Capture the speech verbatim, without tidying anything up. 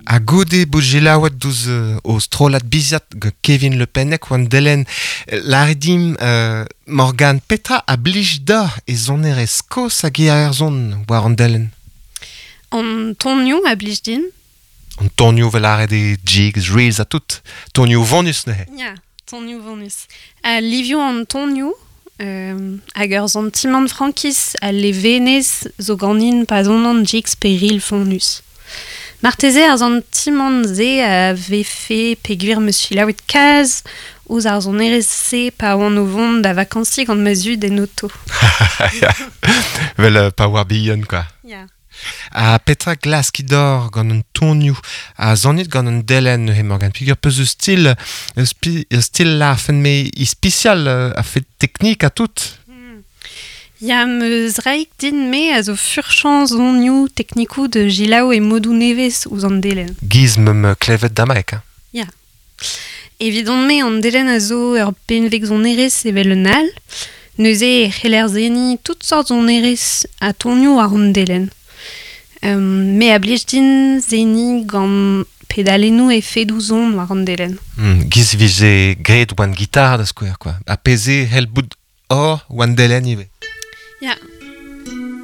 A gode bougelaouet douz uh, o strolat biziat ge Kevin Le Pennec oan delen l'aredim uh, Morgan petra a blij da e zonerez kos hag e ar zon war an delen. An tonioù a blij din? An tonioù vel aret e jigs, reels a tout. Tonioù vonus ne he. Ya, tonioù vonus. A livio an tonioù, euh, hag ur zon timant frankis a le venez zo ganin pa zon an jigs pe reel vonus. Marteze ar zon timant ze a vefe pe gwir meus filaouet kaz ouz ar zon erez se pa oan o vont da vakansi gant meus ud en auto. Vel uh, pa war bihan, quoi. Ya. A petra glas ki dor gant an tonioù a zanit gant an delen he Morgan. Pigur peus eus stil, eus spi, eus stil la fen me i spesial uh, a fet teknik a tout. Ya meus raik din me a zo furchan zonioù teknikou de Gilao e modou nevez ouz an delen. Giz meum uh, klevet damrek, hein. Ya. Evidon me an delen a zo ur benveg zon erez evel un al, neuze e c'heller zeni tout sort zon erez a tonioù ar an delen. Um, me a blij din zeni gant pedalenou e fedou zon war an delen. Mm, giz vize gret oan gitar da skouer, quoi. A peze hel bout or oan delen ive. Ya.